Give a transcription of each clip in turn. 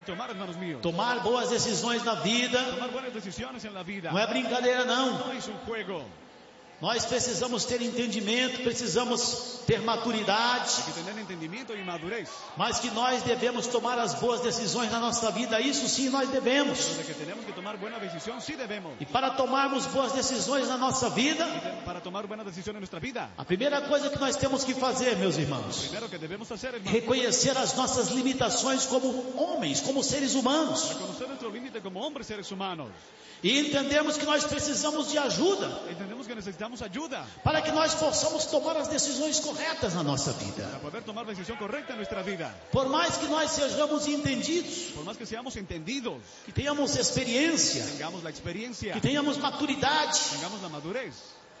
Tomar, hermanos míos. Tomar boas decisões na vida Tomar buenas decisiones en la vida. não é brincadeira não. No es un juego. Nós precisamos ter entendimento, precisamos ter maturidade, Hay que tener entendimiento y madurez. mas que nós devemos tomar as boas decisões na nossa vida, isso sim nós devemos. De que tenemos que tomar buena decisión, sí debemos. E para tomarmos boas decisões na nossa vida, Para tomar buena decisión en nuestra vida, a primeira coisa que nós temos que fazer, meus irmãos, primero que debemos hacer, é hermano, reconhecer as nossas limitações como homens, como seres humanos, reconocer nuestro límite como hombres, seres humanos. e entendermos que nós precisamos de ajuda Entendemos que necesitamos ayuda para que nós possamos tomar as decisões corretas na nossa vida. para poder tomar la decisión correcta en nuestra vida. Por mais que nós sejamos entendidos, Por más que seamos entendidos, que tenhamos experiência, tengamos la experiencia, que tenhamos maturidade, tengamos la madurez.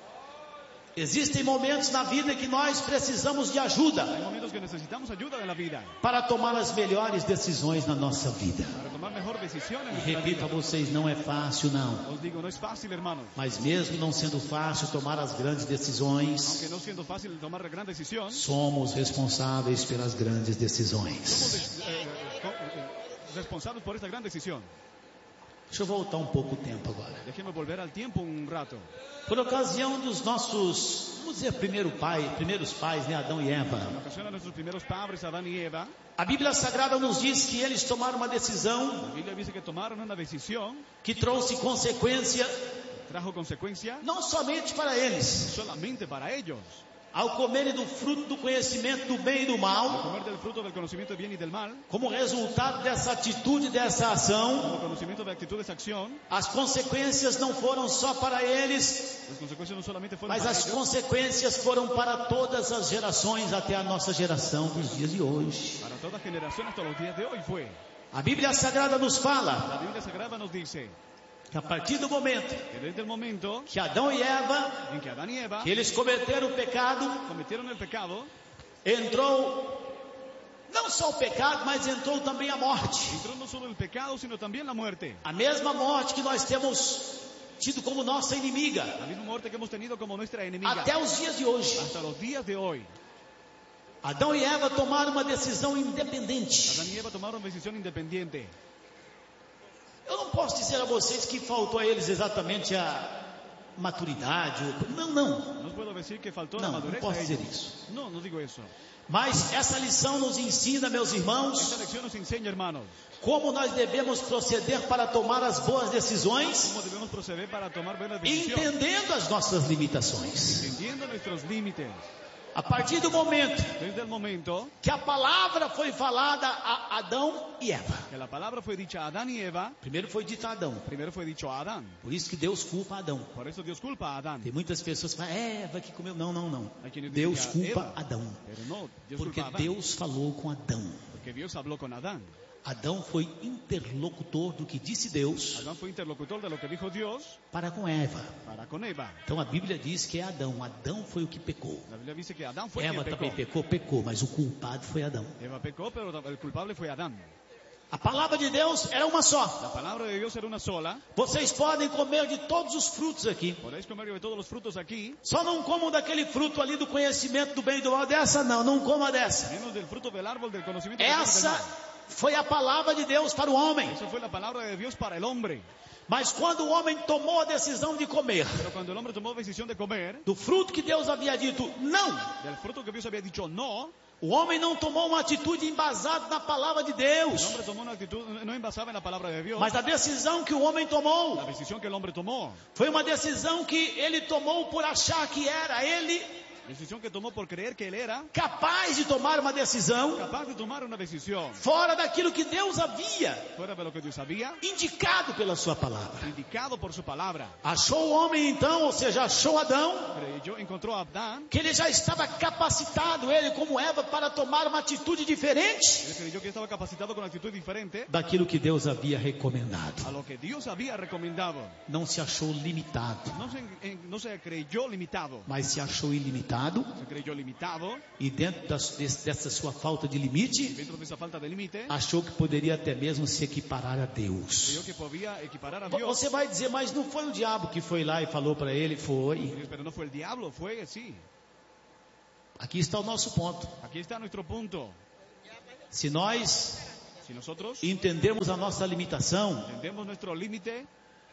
existem momentos na vida que nós precisamos de ajuda Hay momentos que necesitamos ayuda en la vida para tomar as melhores decisões na nossa vida. para tomar mejor decisión en E nuestra repito a vida. vocês, não é fácil não. Os digo, no es fácil, hermanos. Mas mesmo não sendo fácil tomar as grandes decisões, Aunque no siendo fácil tomar la gran decisión, somos responsáveis pelas grandes decisões. somos responsables por esta gran decisión. Deixa eu voltar um pouco o tempo agora. Déjeme volver al tiempo un rato. Por ocasião dos nossos, vamos dizer, primeiros pais, né, Adão e Eva. En ocasión a nuestros primeros padres, Adán y Eva, A Bíblia Sagrada nos diz que eles tomaram uma decisão la Biblia dice que tomaron una decisión, que trouxe consequência trajo consecuencia não somente para eles, solamente para ellos. ao comerem do fruto do conhecimento do bem e do Al mal, comer del fruto del conocimiento del bien y del mal, como resultado dessa atitude, dessa ação, como conocimiento de actitud de esa acción, as consequências não foram só para eles, las consecuencias no solamente fueron mas para as ellos, consequências foram para todas as gerações até a nossa geração dos dias de hoje. para toda generación hasta los días de hoy fue. A Bíblia Sagrada nos fala La Biblia Sagrada nos dice que a partir do momento que desde el momento que Adão e Eva, en que Adán y Eva que eles cometeram o pecado, cometieron el pecado, entrou não só o pecado, mas entrou também a morte. entró no solo el pecado, sino también la muerte. A mesma morte que nós temos tido como nossa inimiga La misma muerte que hemos tenido como nuestra enemiga até os dias de hoje. hasta los días de hoy. Adão e Eva tomaram uma decisão independente. Adán y Eva tomaron decisión independiente. Eu não posso dizer a vocês que faltou a eles exatamente a maturidade. Não. No os puedo decir que faltó la Não, não madurez posso a dizer ellos. isso. No, no digo eso. Mas essa lição nos ensina, meus irmãos, Esta lección nos enseña, hermanos, como nós devemos proceder para tomar as boas decisões, cómo debemos proceder para tomar buenas decisiones, entendendo as nossas limitações. entendiendo nuestros límites. A partir do momento Desde el momento que a palavra foi falada a Adão e Eva, que la palabra fue dicha a Adán y Eva, primeiro foi dito a Adão, primero fue dicho a Adán. por isso que Deus culpa Adão. Por eso Dios culpa a Adán. Tem muitas pessoas que falam, Eva que comeu. Não. Hay quienes Deus dicen, culpa Eva, Adão, pero no, Dios porque culpa a Adán. Deus falou com Adão. Porque Dios habló con Adán. Adão foi interlocutor do que disse Deus Adán fue interlocutor de lo que dijo Dios para com Eva. para con Eva. Então a Bíblia diz que é Adão. Adão foi o que pecou. La Biblia dice que Adán fue Eva quien também pecó. pecou, mas o culpado foi Adão. Eva pecó, pero el culpable fue Adán. A palavra de Deus era uma só. La palabra de Dios era una sola. Vocês podem comer de todos os frutos aqui. Podéis comer de todos los frutos aquí, Só não comam daquele fruto ali do conhecimento do bem e do mal. Dessa não coma dessa. menos del fruto del árbol del conocimiento del bien y del Essa mal. foi a palavra de Deus para o homem. Esa fue la palabra de Dios para el hombre. Mas quando o homem tomou a decisão de comer Pero cuando el hombre tomó decisión de comer do fruto que Deus havia dito não, del fruto que Dios había dicho no, o homem não tomou uma atitude embasada na palavra de el Deus. hombre tomó una actitud, no envasaba en la palabra de Dios. Mas a decisão que o homem La tomou decisión que el hombre tomó, foi uma decisão que ele tomou por achar que era ele decisión que tomó por creer que él era capaz de tomar uma decisão capaz de tomar una decisión fora daquilo que Deus havia fuera de lo que Dios había indicado pela sua palavra. indicado por su palabra. Achou o homem então, ou seja, achou Adão, Creyó, encontró a Adán, que ele já estava capacitado, ele como Eva, para tomar uma atitude diferente él creyó que estaba capacitado con actitud diferente daquilo que Deus havia recomendado. a lo que Dios había recomendado. Não se achou limitado, No se creyó limitado, mas se achou ilimitado, se creyó limitado, e dentro dessa sua falta de limite, dentro de esa falta de límite, achou que poderia até mesmo se equiparar a Deus. creyó que podía equiparar a Dios. Você vai dizer, mas não foi o diabo que foi lá e falou para ele? Foi. Pero no fue el diablo, fue sí. Aqui está o nosso ponto. Aquí está nuestro punto. Se nós Si Si nosotros entendemos a nossa limitação, entendemos nuestro límite,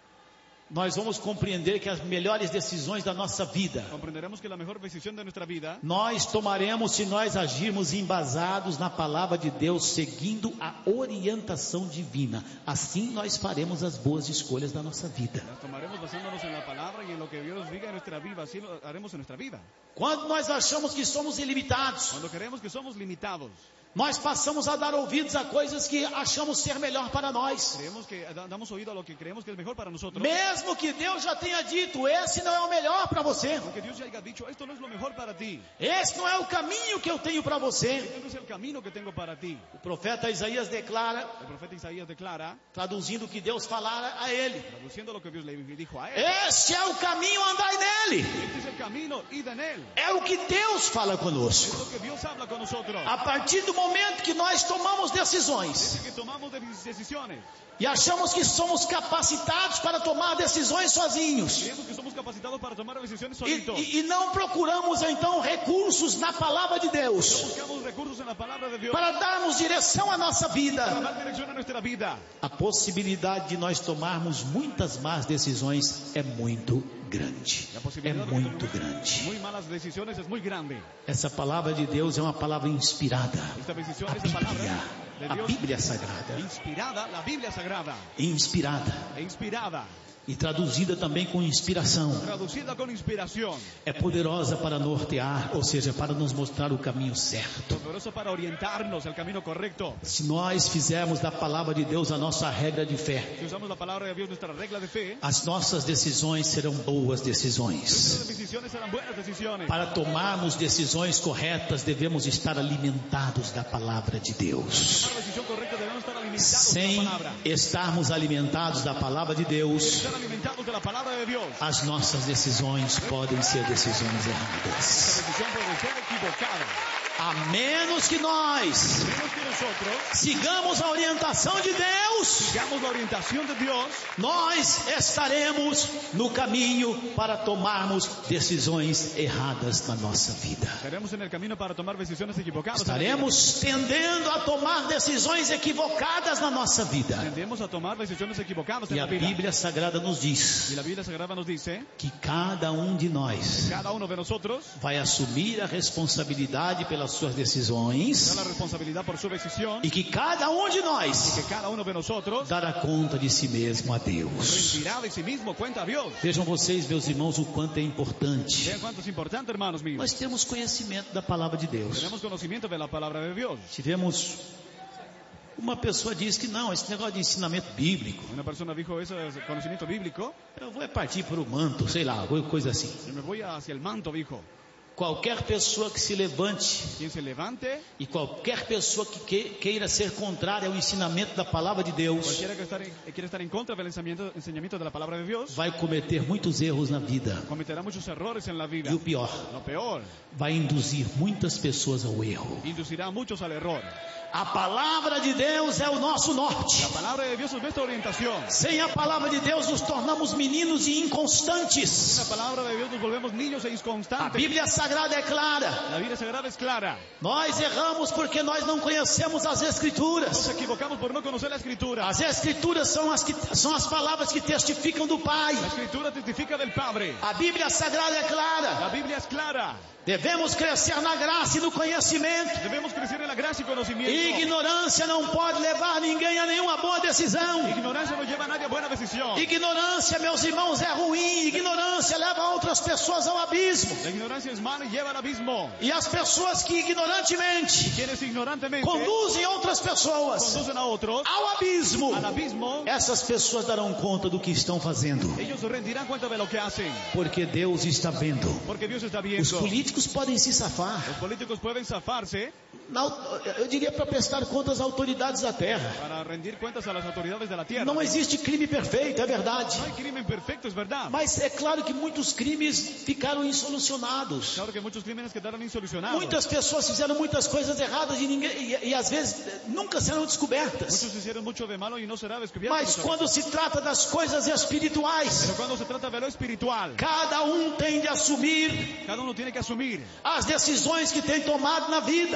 nós vamos compreender que as melhores decisões da nossa vida comprenderemos que la mejor decisión de nuestra vida nós tomaremos se nós agirmos embasados na palavra de Deus, seguindo a orientação divina. Assim nós faremos as boas escolhas da nossa vida. las tomaremos basándonos en la palabra y en lo que Dios diga en nuestra vida. Así lo haremos en nuestra vida. Quando nós achamos que somos ilimitados, Cuando creemos que somos limitados, nós passamos a dar ouvidos a coisas que achamos ser melhor para nós. creemos que damos oído a lo que creemos que es mejor para nosotros. Mesmo que Deus já tenha dito, esse não é o melhor para você. Aunque Dios ya haya dicho, esto no es lo mejor para ti. Esse não é o caminho que eu tenho para você. Este no es el camino que tengo para ti. O profeta Isaías declara, El profeta Isaías declara, traduzindo o que Deus falara a ele: traduciendo lo que Dios le dijo a él. este é o caminho, andai nele. Este es el camino, id en él. É o que Deus fala Es conosco. lo que Dios habla con nosotros. A partir do momento que nós tomamos decisões Desde que tomamos decisiones, e achamos que somos capacitados para tomar decisões sozinhos, creemos que somos capacitados para tomar decisiones solitos. e não procuramos então recursos na palavra de Deus Buscamos recursos en la palabra de Dios para darmos direção à nossa para vida, dar dirección a nuestra vida. a possibilidade de nós tomarmos muitas más decisões é muito grande. La É posibilidad de muito tomar grande. muy malas decisiones es muy grande. Essa palavra de Deus é uma palavra inspirada. Esta decisión, A esta palabra Bíblia, de a Dios, Bíblia Sagrada, inspirada, la Biblia sagrada, inspirada e inspirada, e traduzida também com inspiração, traducida con inspiración, é poderosa para nortear, ou seja, para nos mostrar o caminho certo. poderoso para orientarnos al camino correcto. Se nós fizermos da palavra de Deus a nossa regra de fé, Si usamos la palabra de Dios, nuestra regla de fe, as nossas decisões serão boas decisões. nuestras decisiones serán buenas decisiones. Para tomarmos decisões corretas, devemos estar alimentados da palavra de Deus. Para la decisión correcta debemos estar alimentados de Sem la palabra. estarmos alimentados da palavra de Deus, Estar alimentados de la palabra de Dios. as nossas decisões podem ser decisões Esta erradas. decisión puede ser equivocada. A menos que nós Menos que nosotros sigamos a orientação de Deus, sigamos la orientación de Dios, nós estaremos no caminho para tomarmos decisões erradas na nossa vida. estaremos en el camino para tomar decisiones equivocadas. en la vida. Estaremos tendendo a tomar decisões equivocadas na nossa vida. Tendemos a tomar decisiones equivocadas en E a la vida. Bíblia Sagrada nos diz Y la Biblia Sagrada nos dice, que cada de nós cada uno de nosotros vai assumir a responsabilidade pelas suas decisões da la responsabilidad por su decisión, e que cada de nós que cada uno de nosotros dará conta de si mesmo a Deus. rendirá de sí mismo cuenta a Dios. Vejam vocês, meus irmãos, o quanto é importante Vean cuánto es importante, hermanos míos. nós termos conhecimento da palavra de Deus. Tenemos conocimiento de la palabra de Dios. Tivemos uma pessoa disse que não, esse negócio de ensinamento bíblico, Una persona dijo eso es conocimiento bíblico, eu vou partir para o manto, sei lá, alguma coisa assim. y me voy hacia el manto, dijo. Qualquer pessoa que se levante Quien se levante, e qualquer pessoa que queira ser contrária ao ensinamento da palavra de Deus cualquiera que quiere estar en contra del enseñamiento de la palabra de Dios, vai cometer muitos erros na vida. cometerá muchos errores en la vida. E o pior, Lo peor, vai induzir muitas pessoas ao erro. inducirá a muchos al error. A palavra de Deus é o nosso norte. La palabra de Dios es nuestra orientación. Sem a palavra de Deus nos tornamos meninos e inconstantes. La palabra de Dios nos volvemos niños e A inconstantes. Bíblia Sagrada é clara. La Biblia Sagrada es clara. Nós erramos porque nós não conhecemos as Nos Escrituras. equivocamos por no conocer la Escritura. As Escrituras são as palavras que testificam do Pai. La Escritura testifica del Padre. A Bíblia Sagrada é clara. La Biblia es clara. Devemos crescer na graça e no conhecimento. Debemos crecer en la gracia y conocimiento. Ignorância não pode levar ninguém a nenhuma boa decisão. Ignorancia no lleva a nadie a buena decisión. Ignorância, meus irmãos, é ruim. Ignorância leva outras pessoas ao abismo. La ignorancia es mala y lleva al abismo. E as pessoas que ignorantemente Quienes ignorantemente conduzem outras pessoas conducen a otros ao abismo, al abismo, essas pessoas darão conta do que estão fazendo. ellos rendirán cuenta de lo que hacen. Porque Deus está vendo. Porque Dios está Os viendo. políticos podem se safar. Los políticos pueden zafarse Eu diria para prestar contas às autoridades da terra. para rendir cuentas a las autoridades de la tierra. Não existe crime perfeito, é verdade. No hay crimen perfecto, es verdad. Mas é claro que muitos crimes ficaram insolucionados. Claro que muchos crímenes quedaron insolucionados. Muitas pessoas fizeram muitas coisas erradas e às vezes nunca serão descobertas. Muchos hicieron mucho de malo y no será descubierto. Mas quando se trata das coisas espirituais, Pero cuando se trata de lo espiritual, cada tem de assumir cada uno tiene que asumir as decisões que tem tomado na vida. las decisiones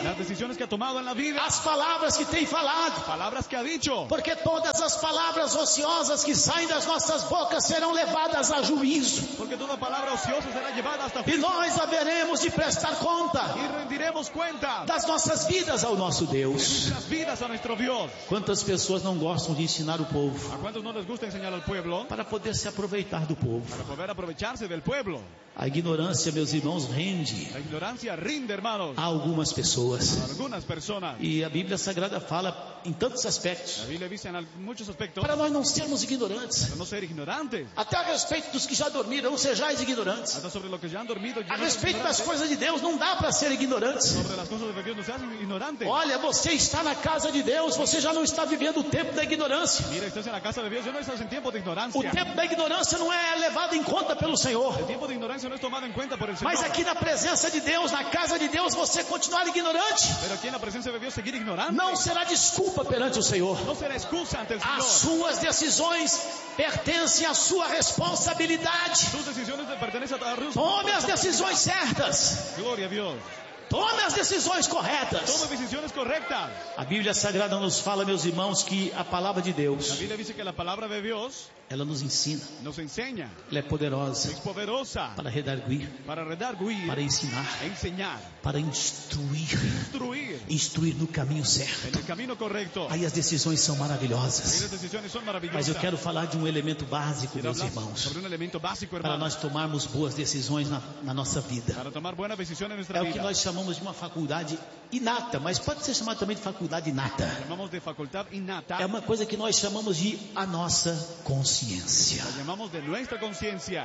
decisiones que ha tomado en la vida, as palavras que tem falado, palabras que ha dicho, porque todas as palavras ociosas que saem das nossas bocas serão levadas a juízo, porque toda palabra ociosa será llevada hasta e nós haveremos de prestar conta y rendiremos cuenta das nossas vidas ao nosso de Deus. nuestras vidas a nuestro Dios. Quantas pessoas não gostam de ensinar o povo ¿A cuántos no les gusta enseñar al pueblo para poder se aproveitar do povo? para poder aprovecharse del pueblo? A ignorância, meus irmãos, rende La ignorancia rinde, hermanos, a algumas pessoas. a algunas personas. E a Bíblia Sagrada fala em tantos aspectos La Biblia dice en muchos aspectos para nós não sermos ignorantes. para no ser ignorantes, Até a respeito dos que já dormiram, sejais ignorantes. hasta sobre lo que ya han dormido. A respeito das coisas de Deus, não dá para ser ignorantes. Sobre las cosas de Dios no se hacen ignorantes. Olha, você está na casa de Deus, você já não está vivendo o tempo da ignorância. Mira, estás en la casa de Dios, ya no estás en tiempo de O ignorancia. tempo da ignorância não é levado em conta pelo Senhor. El tiempo de ignorancia no es tomado en cuenta por el Señor. Mas aqui na presença de Deus, na casa de Deus, você continuar ignorante, Pero aquí en la presencia de Dios seguir ignorante não será desculpa perante o Senhor. no será excusa ante el As Señor. suas decisões pertencem à sua responsabilidade. Tus decisiones te pertenecen a Dios. Tome as decisões certas. Gloria a Dios. Tome as decisões corretas. Toma decisiones correctas. A Bíblia Sagrada nos fala, meus irmãos, que a palavra de La Deus, Biblia dice que la palabra de Dios ela nos ensina, nos enseña, ela é poderosa es poderosa para redarguir, para redarguir, para ensinar, enseñar, para instruir, instruir no caminho certo. en el camino correcto. Aí as decisões são Ahí maravilhosas. las decisiones son Mas maravillosas. eu quero falar de um elemento básico, Quiero meus hablar irmãos, sobre un elemento básico, para hermano, nós tomarmos boas decisões na nossa vida. para tomar buenas decisiones en nuestra É o que vida. nós chamamos de uma faculdade inata, mas pode ser chamado também de faculdade inata. Llamamos de facultad innata. É uma coisa que nós chamamos de a nossa consciência. La llamamos de nuestra conciencia.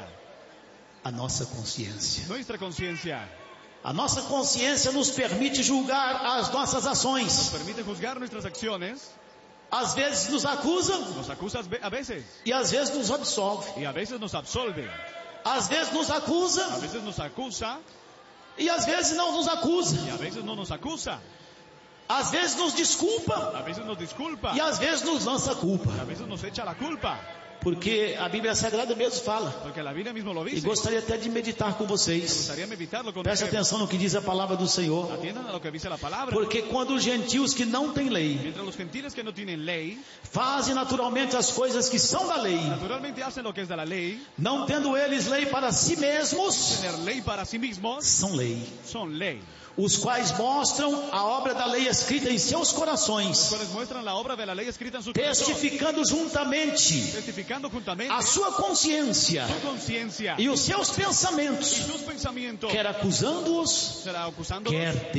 A nossa consciência. Nuestra conciencia A nossa consciência nos permite julgar as nossas nos ações. permite juzgar nuestras acciones. Às vezes nos acusa Nos acusa a veces e às vezes nos absolve. y a veces nos absolve. Às vezes nos acusa A veces nos acusa e às vezes não nos acusa. y a veces no nos acusa. Às vezes nos desculpa A veces nos disculpa e às vezes nos lança culpa. y a veces nos echa la culpa. Porque a Bíblia Sagrada mesmo fala. Porque la Biblia mismo lo E dice. gostaria até de meditar com Me vocês. gustaría meditarlo con Preste ustedes. atenção no que diz a palavra do Senhor. Atiendan a lo que dice la palabra. Porque quando os gentios que não têm lei Mientras los gentiles que no tienen ley, fazem naturalmente as coisas que são da lei, naturalmente hacen lo que es de la ley, não tendo eles lei para si mesmos, tener lei para sí mismos, são lei, son ley. os quais mostram a obra da lei escrita em seus Los corações, cuales muestran la obra de la ley escrita en su corazón, testificando juntamente testificando juntamente a sua consciência su conciencia e os seus y pensamentos, sus pensamientos, quer acusando-os, será acusándolos quer o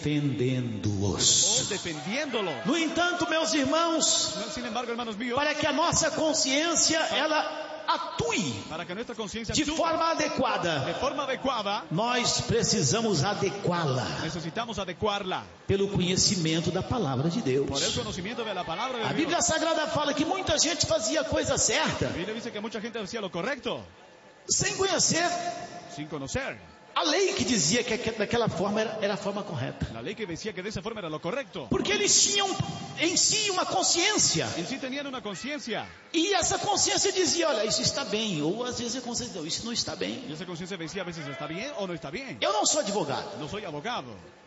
defendendo-os. defendiéndolo. No entanto, meus irmãos, Sin embargo, hermanos míos, para que a nossa consciência ela atue para que nuestra conciencia de actúe forma de adequada, forma adecuada, nós precisamos adequá-la necesitamos adecuarla pelo conhecimento da palavra de por el Deus. conocimiento de la palabra de A Dios. Bíblia Sagrada fala que muita gente fazia a coisa certa La Biblia dice que mucha gente hacía lo correcto sem conhecer sin conocer a lei que dizia que daquela forma era a forma correta. la ley que decía que de esa forma era lo correcto. Porque eles tinham em si uma consciência. En sí tenían una conciencia E essa consciência dizia, olha, isso está bem. Ou às vezes a consciência dizia, isso não está bem. y esa conciencia decía a veces está bien o no está bien. Eu não sou advogado. No soy abogado,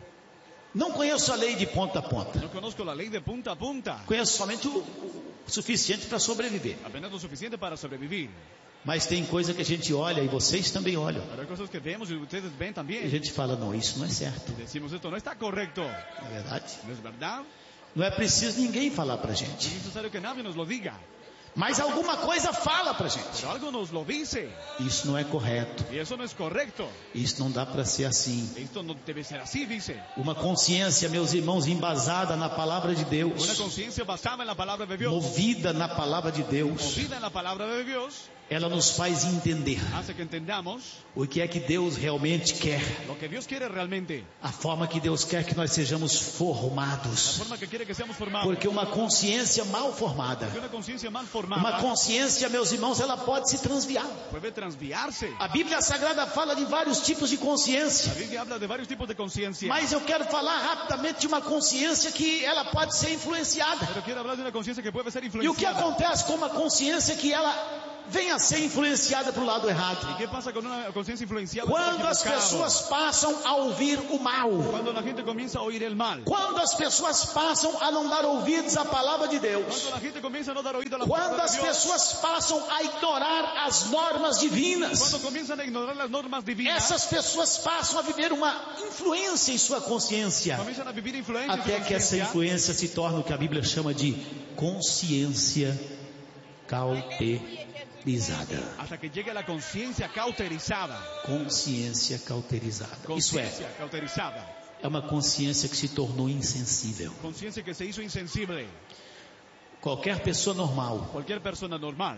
Não conheço a lei de ponta a ponta. no conozco la ley de punta a punta, Conheço somente o suficiente para sobreviver. apenas lo suficiente para sobrevivir. Mas tem coisa que a gente olha, e vocês também olham, Pero hay cosas que vemos y ustedes ven e a también. gente fala, não, isso não é certo. Decimos esto no está correcto, Não é verdade? ¿no es verdad? Não é preciso ninguém falar pra No gente. es necesario que nadie nos lo diga, Mas alguma coisa fala pra gente. pero algo nos lo dice Isso não é correto. y eso no es correcto. Isso não dá para ser assim. Esto no debe ser así, dice. Uma consciência, meus irmãos, embasada na palavra de Una Deus, conciencia basada en la palabra de Dios, movida na palavra de Deus, movida en la palabra de Dios, ela nos faz entender hace que entendamos o que é que Deus realmente quer, lo que Dios quiere realmente, a forma que Deus quer que nós sejamos la formados. forma que quiere que seamos formados. Porque uma consciência mal formada, Porque una conciencia mal uma formada consciência, meus irmãos, ela pode se transviar. puede transviarse. A Bíblia Sagrada fala de vários tipos de consciência, La Biblia habla de varios tipos de conciencia, mas eu quero falar rapidamente de uma consciência que ela pode ser influenciada. pero quiero hablar de una conciencia que puede ser E o que influenciada. acontece com uma consciência que ela vem a ser influenciada para o lado errado. ¿Y qué pasa con una conciencia influenciada? Quando as pessoas passam a ouvir o mal. Cuando la gente comienza a oír el mal. Quando as pessoas passam a não dar ouvidos à palavra de Deus. Cuando la gente comienza a no dar oído a la Quando palabra as de Dios. pessoas passam a ignorar as normas divinas. Cuando comienzan a ignorar las normas divinas. Essas pessoas passam a viver uma influência em sua consciência. Comienzan a vivir influencia en su Até que essa conciencia. influência se torne o que a Bíblia chama de consciência cauterizada. Hasta que llegue a la conciencia cauterizada. Consciência cauterizada. Isso Conciencia cauterizada. é uma consciência que se tornou insensível. Conciencia que se hizo insensible. Qualquer pessoa normal, Cualquier persona normal,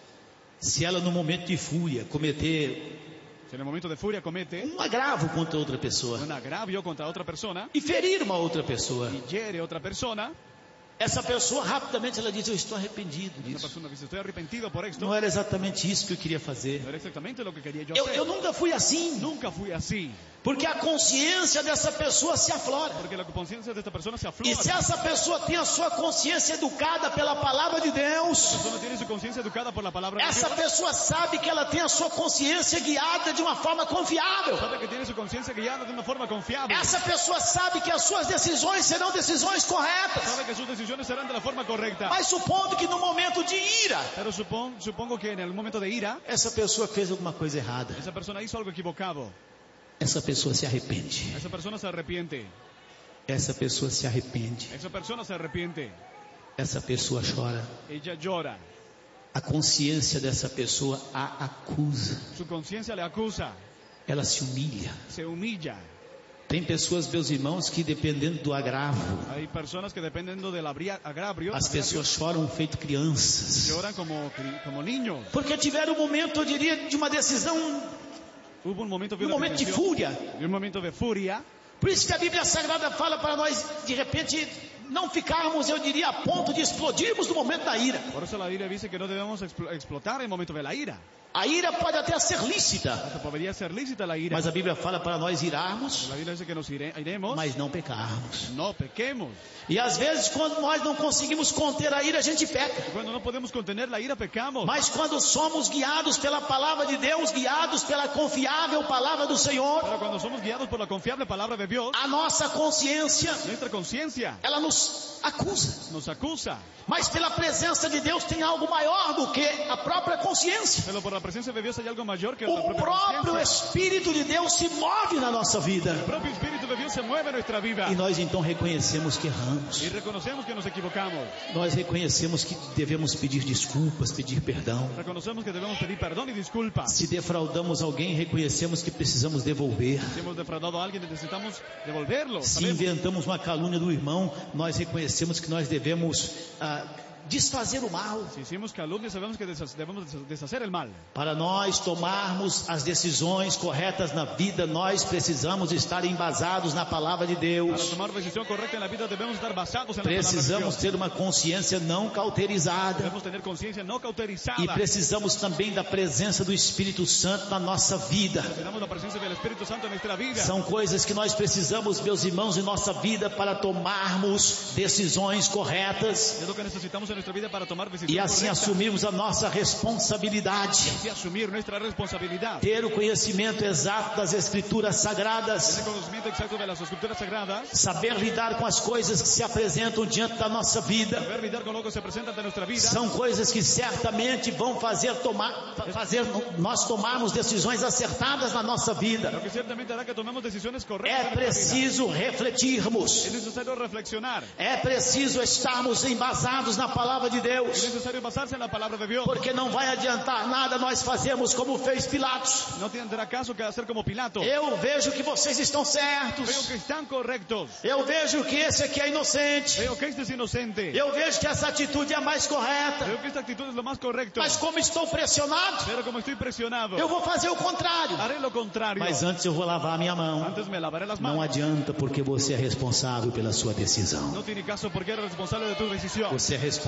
se ela no momento de fúria cometer si en el momento de furia comete um agravo contra outra pessoa un agravio contra otra persona e ferir uma outra pessoa, y hiere a otra persona, essa pessoa rapidamente ela diz: eu estou arrependido esa disso. persona dice, estoy arrepentido por esto. Não era exatamente isso que eu queria fazer. No era exactamente lo que quería yo Eu hacer. nunca fui assim, Nunca fui así. porque a consciência dessa pessoa se aflora. Porque la conciencia de esta persona se E aflora. se essa pessoa tem a sua consciência educada pela palavra de Deus, La persona tiene su conciencia educada por la palabra de essa Dios. pessoa sabe que ela tem a sua consciência guiada de uma forma confiável. Sabe que tiene su conciencia guiada de una forma confiable. Essa pessoa sabe que as suas decisões serão decisões corretas. Sabe que sus decisiones serán de la forma correcta. Mas supondo que no momento de ira, Pero supongo que en el momento de ira, essa pessoa fez alguma coisa errada, esa persona hizo algo equivocado. essa pessoa se arrepende. Esa persona se arrepiente. Essa pessoa se arrepende. Esa persona se arrepiente. Essa pessoa chora. Ella llora. A consciência dessa pessoa a acusa. Su conciencia le acusa. Ela se humilha. Se humilla. Tem pessoas, meus irmãos, que dependendo do agravo, Hay personas que dependiendo del agravio, as pessoas choram feito crianças. lloran como niños. Porque tiveram um momento, eu diria, de uma decisão, Hubo un momento de um una momento de decisión, fúria. de un momento de furia. Por isso que a Bíblia Sagrada fala para nós, de repente, não ficarmos, eu diria, a ponto de explodirmos no momento da ira. Por eso la Biblia dice que no debemos explotar en el momento de la ira. A ira pode até ser lícita, Hasta podría ser lícita la ira. mas a Bíblia fala para nós irarmos, La Biblia dice que nos iremos, mas não pecarmos. no pequemos. E às vezes, quando nós não conseguimos conter a ira, a gente peca. Cuando no podemos contener la ira, pecamos. Mas quando somos guiados pela palavra de Deus, guiados pela confiável palavra do Senhor, Pero cuando somos guiados por la confiable palabra de Dios, a nossa consciência, nuestra conciencia ela nos acusa. nos acusa. Mas pela presença de Deus tem algo maior do que a própria consciência. Pero por la presencia de Dios hay algo mayor que la O propia próprio conciencia. Espírito de Deus se move na nossa vida. El propio Espíritu de Dios se mueve en nuestra vida. E nós então reconhecemos que erramos. Y reconocemos que nos equivocamos. Nós reconhecemos que devemos pedir desculpas, pedir perdão. Reconocemos que debemos pedir perdón y disculpas. Se defraudamos alguém, reconhecemos que precisamos devolver. Si hemos defraudado a alguien, necesitamos devolverlo. Se Sabemos. inventamos uma calúnia do irmão, nós reconhecemos que nós devemos desfazer o mal. Si hicimos calumnia, sabemos que debemos deshacer el mal. Para nós tomarmos as decisões corretas na vida, nós precisamos estar embasados na palavra de Para Deus. tomar decisión correcta en la vida debemos estar basados en la palabra de Precisamos Dios. ter uma consciência não cauterizada. Debemos tener conciencia no cauterizada. E precisamos também da presença do Espírito Santo na nossa vida. Necesitamos la presencia del Espíritu Santo en nuestra vida. São coisas que nós precisamos, meus irmãos, em nossa vida para tomarmos decisões corretas Es lo que necesitamos en nuestra vida para tomar e decisiones assim correctas. assumirmos a nossa responsabilidade. Y asumir nuestra responsabilidad. Ter o conhecimento exato das Escrituras Sagradas. El conocimiento exacto de las Escrituras Sagradas. Saber lidar com as coisas que se apresentam diante da nossa vida. Saber lidiar con lo que se presenta ante nuestra vida. São coisas que certamente vão fazer nós tomarmos decisões acertadas na nossa vida. Lo que ciertamente hará que tomemos decisiones correctas. É en nuestra vida. preciso refletirmos. Es necesario reflexionar. É preciso estarmos embasados na palavra de Es Deus. necesario basarse en la palabra de Dios. Porque não vai adiantar nada nós fazermos como fez Pilatos. No tendrá caso que hacer como Pilato. Eu vejo que vocês estão Veo certos. que están correctos. Eu vejo que esse aqui é inocente. Veo que este es inocente. Eu vejo que essa atitude é a mais correta. Veo que esta actitud es lo más correcto. Mas como estou pressionado, Pero como estoy presionado, eu vou fazer o contrário. haré lo contrario. Mas antes eu vou lavar a minha mão. Antes me lavaré las Não manos. adianta porque você é responsável pela sua decisão. No tiene caso porque eres responsable de tu decisión. Você é responsável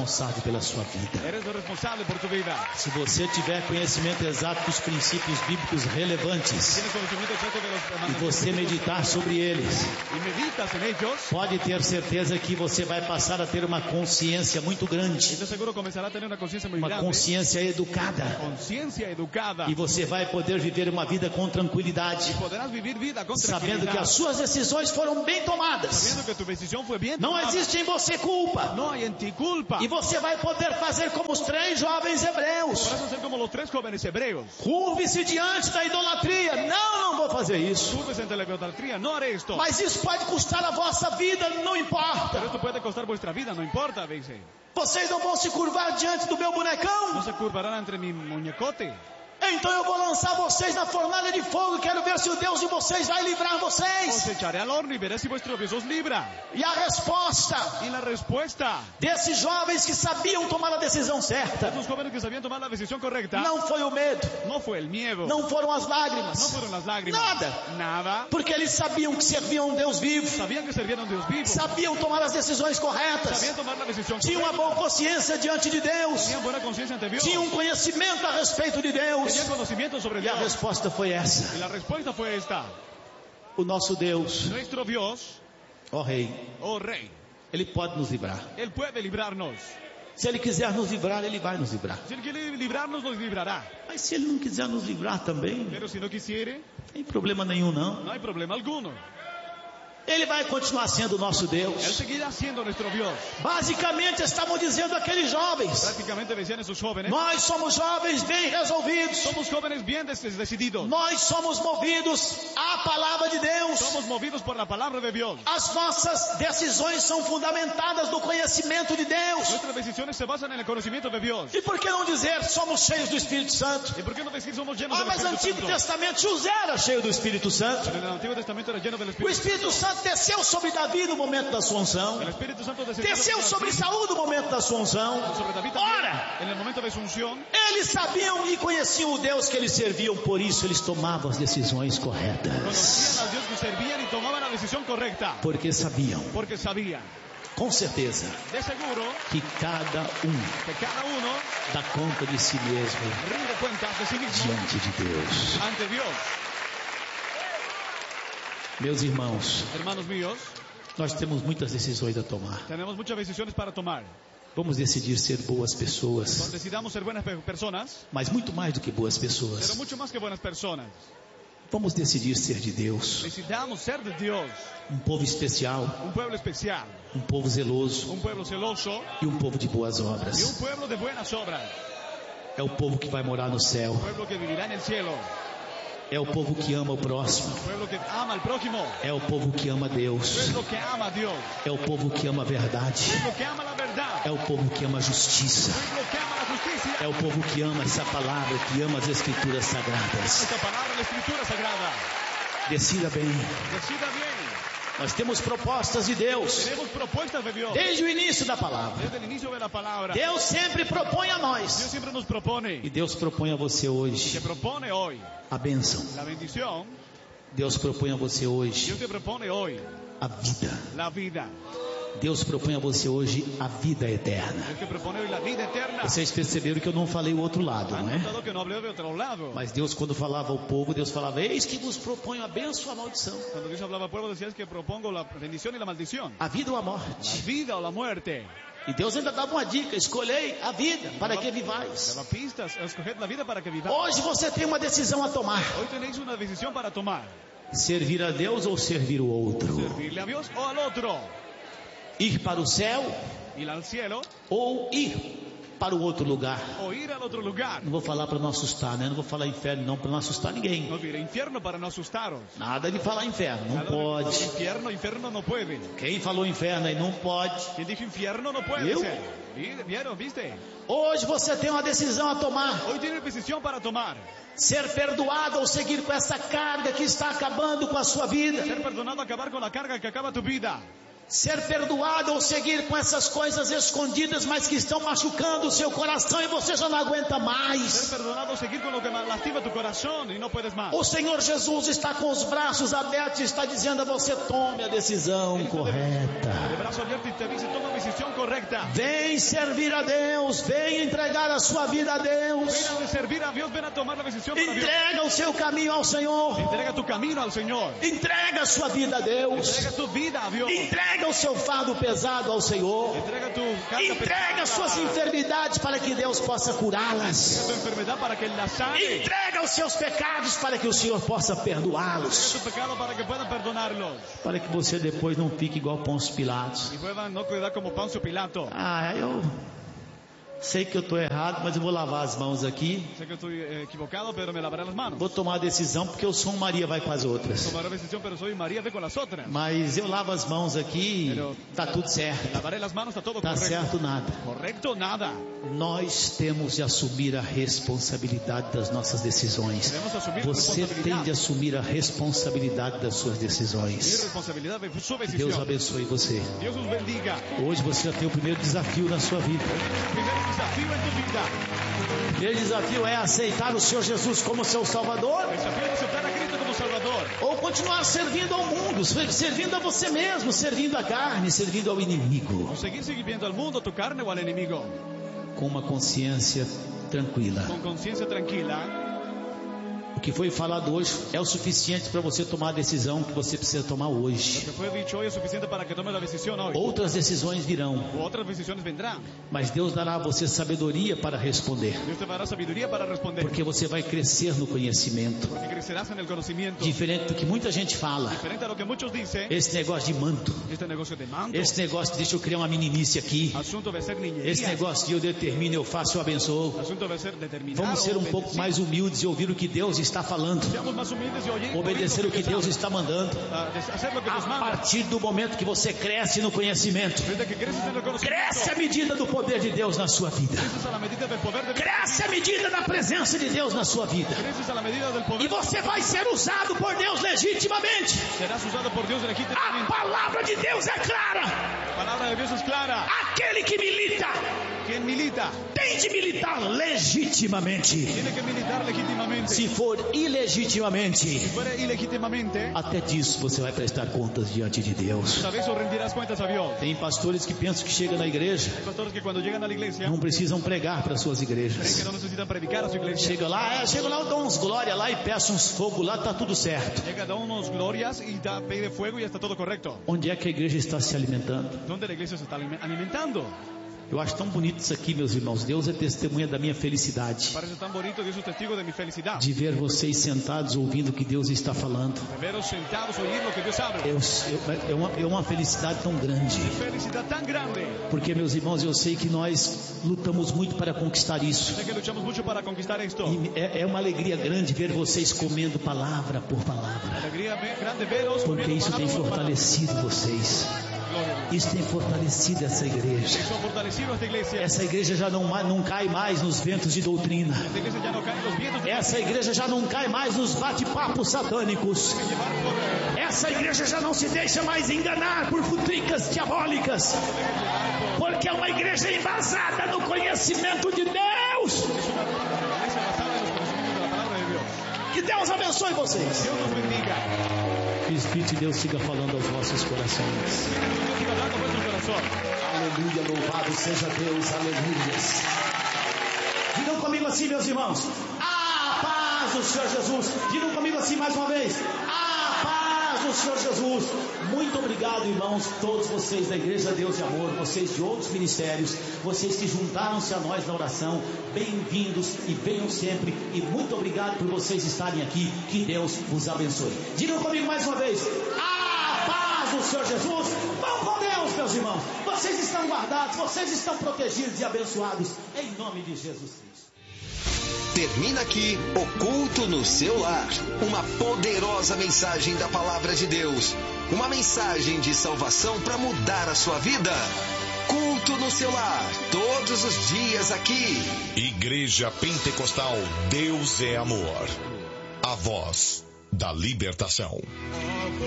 responsável pela sua vida. Eres el responsable por tu vida. Se você tiver conhecimento exato dos princípios bíblicos relevantes Tienes conocimiento exacto de los e mandamientos você meditar sobre eles, y meditas en ellos, pode ter certeza que você vai passar a ter uma consciência muito grande, estoy seguro comenzará a tener una conciencia muy uma grande. consciência educada, Conciencia educada. e você vai poder viver uma vida com tranquilidade, Podrás vivir vida con sabendo que tranquilidad. as suas decisões foram bem tomadas. Sabiendo que tu decisión fue bien Não tomada. existe em você culpa. No hay en ti culpa. E você vai poder fazer como os 3 jovens hebreus. Podrás ser como los 3 jóvenes hebreos. Curve-se diante da idolatria. Não vou fazer isso. Subes ante la idolatría. No haré esto. Mas isso pode custar a vossa vida, não Pero importa. esto puede costar vuestra vida. No importa, dice. Vocês não vão se curvar diante do meu No bonecão. se curvarán entre mi muñecote. Então eu vou lançar vocês na fornalha de fogo e quero ver se o Deus de vocês vai livrar Os vocês. echaré al horno y veré si vuestro Dios os libra. E a resposta Y la respuesta desses jovens que sabiam tomar a decisão certa de esos jóvenes que sabían tomar la decisión correcta não foi o medo, no fue el miedo. não foram as No lágrimas, fueron las lágrimas. nada. Nada. Porque eles sabiam que serviam a um Deus vivo, Sabían que servían a un Dios vivo. sabiam tomar as decisões corretas, Sabían tomar la decisión tinham uma correcta. boa consciência diante de Deus, Tenían buena conciencia ante Dios. tinham um conhecimento a respeito de Deus. Tenían conocimiento sobre E a Dios. resposta foi essa: Y la respuesta fue esta. o nosso Deus, Nuestro Dios, ó Rei, oh Rey, Ele pode nos livrar. Él puede librarnos. Se Ele quiser nos livrar, Ele vai nos livrar. Si Él quiere librarnos, nos librará. Mas se Ele não quiser nos livrar também, Pero si no quisiere, não tem problema nenhum não. no hay problema alguno. Ele vai continuar sendo o nosso Él Deus. seguirá siendo nuestro Dios. Basicamente estavam dizendo aqueles jovens: Prácticamente decían esos jóvenes. nós somos jovens bem resolvidos, Somos jóvenes bien decididos. nós somos movidos à palavra de Deus. Somos movidos por la palabra de Dios. As nossas decisões são fundamentadas no conhecimento de Deus. Nuestras decisiones se basan en el conocimiento de Dios. E por que não dizer somos cheios do Espírito Santo? ¿Y por qué no decir somos llenos Ah, del mas no Espíritu Antigo Santo? Testamento José era cheio do Espírito Santo. En el Antiguo Testamento era lleno del O Espíritu Espírito Santo desceu sobre Davi no momento da sua unção. El Espíritu Santo Desceu sobre Saúl no momento da sua unção. sobre David también. Ora, En el momento de su unción, eles sabiam e conheciam o Deus que eles serviam, por isso eles tomavam as decisões corretas. conocían al Dios que servían y tomaban la decisión correcta. Porque sabiam, Porque sabían, com certeza, de seguro, que cada que cada uno dá conta de si mesmo rinde cuentas de sí mismo diante de Deus. ante Dios. Meus irmãos, Hermanos míos, nós temos muitas decisões a tomar. tenemos muchas decisiones para tomar. Vamos decidir ser boas pessoas, Decidamos ser buenas personas, mas muito mais do que boas pero pessoas. mucho más que buenas personas. Vamos decidir ser de Deus, Decidamos ser de Dios, povo especial, un pueblo especial, povo zeloso un pueblo celoso e povo de boas y un obras. pueblo de buenas obras. É o povo que vai morar no céu, Un pueblo que vivirá en el cielo, é o povo que ama o próximo, un pueblo que ama al prójimo, é o povo que ama un Deus, pueblo que ama a Dios, é o povo que ama a verdade, un pueblo que ama la verdad, é o povo que ama a justiça, un pueblo que ama la justicia. é o povo que ama essa palavra, que ama as escrituras sagradas. Esta palabra, la escritura sagrada. Decida bem. Decida bien. Nós temos propostas de Deus Tenemos propuestas de Dios desde o início da palavra. desde el inicio de la palabra. Deus sempre propõe a Dios nós, siempre nos propone, e Deus propõe a você que hoje propone hoy a bênção. la bendición. Deus propõe a você hoje Dios te propone hoy a vida. la vida. Deus propõe a você hoje a vida eterna. Dios te propone hoy la vida eterna. Vocês perceberam que eu não falei o outro lado, Han não é? notado que no hablé de otro lado. Mas Deus, quando falava ao povo, Deus falava: eis que vos proponho a bênção ou a maldição, Cuando Dios hablaba al pueblo, decías que propongo la bendición y la maldición. a vida ou a La morte. vida o la muerte. E Deus ainda dava uma dica: escolhei a vida para que vivais. Daba pistas. Escoged la vida para que vivamos. Hoje você tem uma decisão a tomar: Hoy tenéis una decisión para tomar. servir a Deus ou servir o outro, Servirle a Dios o al otro. ir para o céu Ir al cielo ou ir para o outro lugar. o ir al otro lugar. Não vou falar para não assustar, né? Não vou falar inferno não, para não assustar ninguém. No diré infierno para no asustaros. Nada de falar inferno, não Nada de- pode. Infierno no puede. Quem falou inferno aí não pode. Quien dijo infierno no puede ¿Vio? ser. ¿Vieron? ¿Viste? Hoje você tem uma decisão a tomar: Hoy tienes decisión para tomar. ser perdoado ou seguir com essa carga que está acabando com a sua vida. Ser perdonado, acabar con la carga que acaba tu vida. ser perdoado ou seguir com essas coisas escondidas, mas que estão machucando o seu coração e você já não aguenta mais. Ser perdonado, seguir con lo que lastima tu corazón y no puedes más. O Senhor Jesus está com os braços abertos e está dizendo a você: tome a decisão correta. De brazo abierto y te dice, toma decisión correcta. Vem servir a Deus, vem entregar a sua vida a Deus. Ven a servir a Dios, ven a tomar la decisión para Dios. Entrega o seu caminho ao Senhor. Entrega tu camino al Señor. Entrega a sua vida a Deus. Entrega tu vida a Dios. Entrega o seu fardo pesado ao Senhor. Entrega tu carga Entrega as suas enfermidades para que Deus possa curá-las. tu enfermedad para que la sane. Entrega os seus pecados para que o Senhor possa perdoá-los. Tu pecado para que puedan perdonarlos. Para que você depois não fique igual Pôncio Pilatos. Y puedan no quedar como Poncio Pilato. Eu sei que eu estou errado, mas eu vou lavar as mãos aqui. Sé que estoy equivocado, pero me lavaré las manos. Vou tomar a decisão porque eu sou um Maria vai com as outras. Tomaré decisión, pero soy María, ve con las otras. Mas eu lavo as mãos aqui e tá tudo certo. Lavaré las manos, está todo Tá correcto. certo nada. Correcto, nada. Nós temos de assumir a responsabilidade das nossas decisões. Debemos asumir Você tem de responsabilidad. assumir a responsabilidade das suas Mi decisões. responsabilidad de su Deus decisión. abençoe você. Dios os bendiga. Hoje você já tem o primeiro desafio na sua vida. Primer desafío en tu vida. O primeiro desafio é aceitar o Senhor Jesus como seu Salvador, El desafío de aceptar a Cristo como Salvador. ou continuar servindo ao mundo, servindo a você mesmo, servindo à carne, servindo ao inimigo, O seguir sirviendo al mundo, tu carne o al enemigo. com uma consciência tranquila. Con conciencia tranquila. O que foi falado hoje é o suficiente para você tomar a decisão que você precisa tomar Lo hoje. que fue dicho hoy es suficiente para que tomes la decisión hoy. Outras decisões virão, Otras decisiones vendrán. mas Deus dará a você sabedoria para responder, Dios te dará sabiduría para responder. porque você vai crescer no conhecimento. Porque crecerás en el conocimiento. Diferente do que muita gente fala, Diferente a lo que muchos dicen, esse negócio de manto, este negocio de mando, esse negócio de deixa eu criar uma meninice aqui, asunto de ser niñería, esse negócio de eu determino, eu faço, eu abençoo. asunto de ser determinado. Vamos ser um o pouco bendecido. mais humildes e ouvir o que Deus está falando, Seamos más humildes y obedecer o que Deus está mandando. hacer lo que Dios A manda. partir do momento que você cresce no conhecimento, Desde que creces en el conocimiento, cresce a medida do poder de Deus na sua vida, creces a la medida del poder de Dios, cresce a medida da presença de Deus na sua vida, creces a la medida del poder, e você vai ser usado por Deus legitimamente. serás usado por Dios A legítimamente. palavra de Deus é clara. La palabra de Dios es clara. Aquele que milita Quien milita tem de militar legitimamente. tiene que militar legítimamente. Se for ilegitimamente, Si fuera ilegítimamente, até disso você vai prestar contas diante de Deus. tal vez o rendirás cuentas a Dios. Tem pastores que pensam que chegam na igreja, Hay pastores que cuando llegan a la iglesia não precisam pregar para suas creen igrejas. que no necesitan predicar a su iglesia. Chega lá, eu dou uns glória lá e peço uns fogo lá, tá tudo certo. Llega, da unos glorias y pide fuego y está todo correcto. Onde é que a igreja está se alimentando? ¿Dónde la iglesia se está alimentando? Eu acho tão bonito isso aqui, meus irmãos. Deus é testemunha da minha felicidade Parece tan bonito, Dios es testigo de mi felicidad. de ver vocês sentados ouvindo o que Deus está falando. De veros sentados, oír lo que Dios habla. É uma felicidade tão grande. Felicidad tan grande. Porque, meus irmãos, eu sei que nós lutamos muito para conquistar isso. Sé que luchamos mucho para conquistar esto. E é uma alegria grande ver vocês comendo palavra por palavra. Alegría grande veros. Porque isso tem fortalecido vocês. Isso tem fortalecido essa igreja. Eso ha fortalecido esta iglesia. Essa igreja já não cai mais nos ventos de doutrina. Esta iglesia ya no cae en los vientos de Essa igreja já não cai mais nos bate-papos satânicos. llevar por Essa igreja já não se deixa mais enganar por futricas diabólicas. Porque é uma igreja embasada no conhecimento de Deus. es una iglesia basada en los conocimientos de la palabra de Dios. Que Deus abençoe vocês. Dios nos bendiga. Que o Espírito de Deus siga falando aos vossos corações. Dios siga hablando a vuestro corazón. Aleluia, louvado seja Deus, aleluia. Digam comigo assim, meus irmãos. A paz do Senhor Jesus. Digam comigo assim mais uma vez. A paz do Senhor Jesus. Muito obrigado, irmãos, todos vocês da Igreja Deus de Amor, vocês de outros ministérios, vocês que juntaram-se a nós na oração. Bem-vindos e venham sempre. E muito obrigado por vocês estarem aqui. Que Deus vos abençoe. Digam comigo mais uma vez. A paz do Senhor Jesus. Vão com Deus, meus irmãos. Vocês estão guardados, vocês estão protegidos e abençoados em nome de Jesus Cristo. Termina aqui o culto no seu lar. Uma poderosa mensagem da palavra de Deus. Uma mensagem de salvação para mudar a sua vida. Culto no seu lar, todos os dias aqui. Igreja Pentecostal Deus é Amor. A voz da libertação.